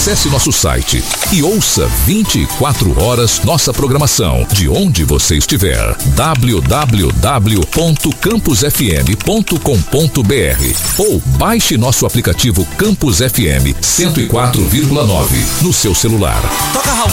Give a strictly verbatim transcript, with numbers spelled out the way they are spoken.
Acesse nosso site e ouça vinte e quatro horas nossa programação de onde você estiver. w w w ponto campus f m ponto com ponto b r ou baixe nosso aplicativo Campus F M cento e quatro vírgula nove no seu celular. Toca, Raul.